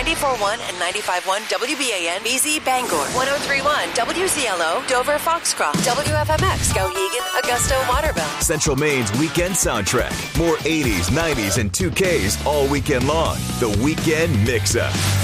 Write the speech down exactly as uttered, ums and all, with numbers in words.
ninety-four point one and ninety-five point one W B A N B Z Bangor, one oh three point one W Z L O Dover Foxcroft, W F M X Skowhegan, Augusta, Waterville. Central Maine's weekend soundtrack. More eighties, nineties, and two Ks all weekend long. The Weekend Mix-Up.